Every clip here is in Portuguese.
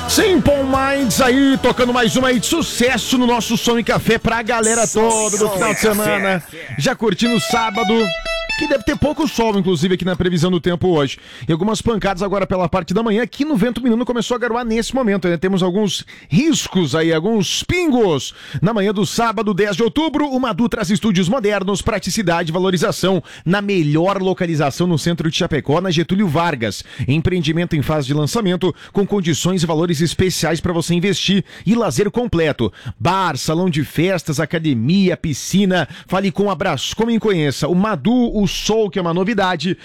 Simple Minds aí, tocando mais uma aí de sucesso no nosso Som e Café pra galera toda do final de semana. Já curtindo o sábado, que deve ter pouco sol, inclusive, aqui na previsão do tempo hoje. E algumas pancadas agora pela parte da manhã. Aqui no Vento Minuno começou a garoar nesse momento. Né? Temos alguns riscos aí, alguns pingos. Na manhã do sábado, 10 de outubro, o Madu traz estúdios modernos, praticidade e valorização na melhor localização no centro de Chapecó, na Getúlio Vargas. Empreendimento em fase de lançamento, com condições e valores especiais para você investir e lazer completo. Bar, salão de festas, academia, piscina. Fale com a Brascom e conheça o Madu, o Sol, que é uma novidade,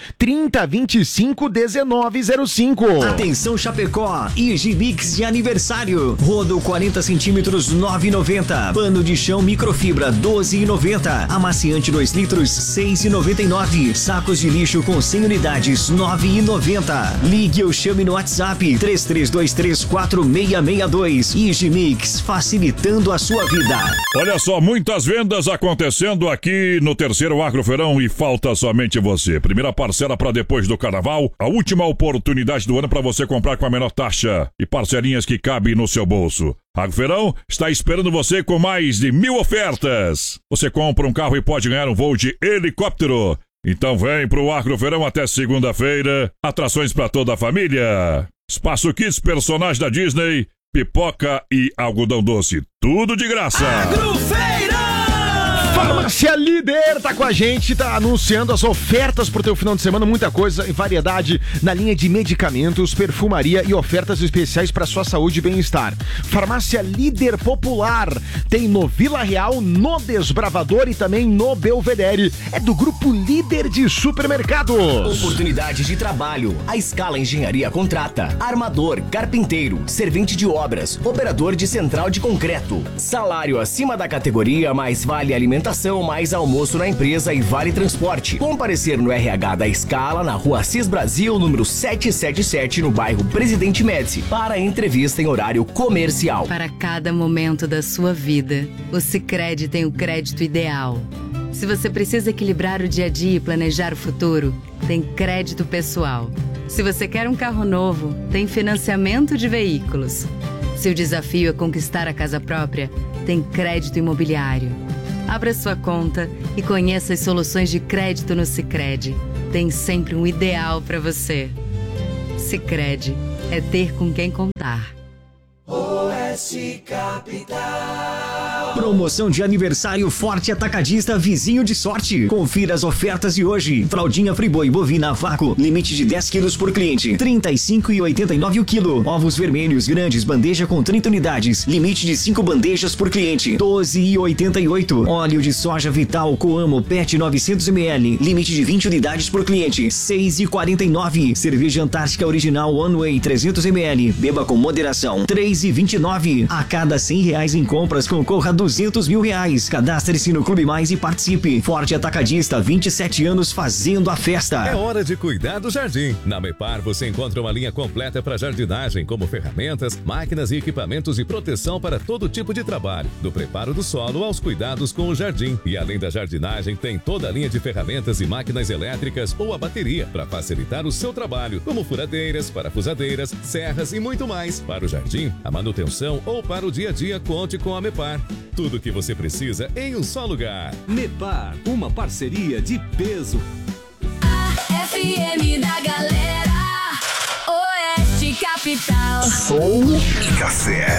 3025-1905. Atenção Chapecó, Igimix de aniversário. Rodo 40 centímetros, 9,90. Pano de chão microfibra, 12,90. Amaciante 2 litros, 6,99. Sacos de lixo com 100 unidades, 9,90. Ligue ou chame no WhatsApp, 33234662. Igimix, facilitando a sua vida. Olha só, muitas vendas acontecendo aqui no terceiro Agrofeirão e falta somente você. Primeira parcela para depois do carnaval, a última oportunidade do ano para você comprar com a menor taxa e parcelinhas que cabem no seu bolso. Agrofeirão está esperando você com mais de 1.000 ofertas. Você compra um carro e pode ganhar um voo de helicóptero. Então vem pro Agrofeirão até segunda-feira. Atrações para toda a família. Espaço Kids, personagem da Disney, pipoca e algodão doce. Tudo de graça. Agrofeirão! Farmácia Líder tá com a gente, tá anunciando as ofertas pro teu final de semana, muita coisa e variedade na linha de medicamentos, perfumaria e ofertas especiais para sua saúde e bem-estar. Farmácia Líder Popular tem no Vila Real, no Desbravador e também no Belvedere. É do Grupo Líder de Supermercados. Oportunidades de trabalho. A Escala Engenharia contrata armador, carpinteiro, servente de obras, operador de central de concreto. Salário acima da categoria, mais vale alimentação, mais almoço na empresa e vale transporte. Comparecer no RH da Escala, na Rua Assis Brasil, número 777, no bairro Presidente Médici, para entrevista em horário comercial. Para cada momento da sua vida, o Sicredi tem o crédito ideal. Se você precisa equilibrar o dia a dia e planejar o futuro, tem crédito pessoal. Se você quer um carro novo, tem financiamento de veículos. Se o desafio é conquistar a casa própria, tem crédito imobiliário. Abra sua conta e conheça as soluções de crédito no Sicredi. Tem sempre um ideal para você. Sicredi é ter com quem contar. Oeste Capital. Promoção de aniversário Forte Atacadista Vizinho de Sorte. Confira as ofertas de hoje. Fraldinha Friboi bovina a vácuo, limite de 10 quilos por cliente, 35,89 o quilo. Ovos vermelhos grandes, bandeja com 30 unidades, limite de 5 bandejas por cliente, 12,88. Óleo de soja Vital Coamo PET 900 ml, limite de 20 unidades por cliente, 6,49. Cerveja Antártica Original One Way 300 ml, beba com moderação, 3,29. A cada R$100 em compras concorra a R$200 mil. Cadastre-se no Clube Mais e participe. Forte Atacadista, 27 anos fazendo a festa. É hora de cuidar do jardim. Na Mepar você encontra uma linha completa para jardinagem, como ferramentas, máquinas e equipamentos de proteção para todo tipo de trabalho, do preparo do solo aos cuidados com o jardim. E além da jardinagem, tem toda a linha de ferramentas e máquinas elétricas ou a bateria para facilitar o seu trabalho, como furadeiras, parafusadeiras, serras e muito mais. Para o jardim, a manutenção ou para o dia a dia, conte com a Mepar. Tudo o que você precisa em um só lugar. Mepar, uma parceria de peso. A FM da galera, Oeste Capital. Som e Café.